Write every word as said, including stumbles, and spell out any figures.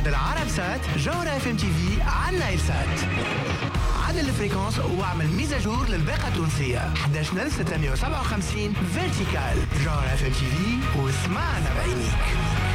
بعد العرب سات جوهرة اف ام تي في على نايل سات. عدل الفريكونس واعمل ميزاجور للباقة التونسية أحد عشر ألف وستمائة وسبعة وخمسين فيرتيكال. جوهرة اف ام تي في واسمعنا بعينيك.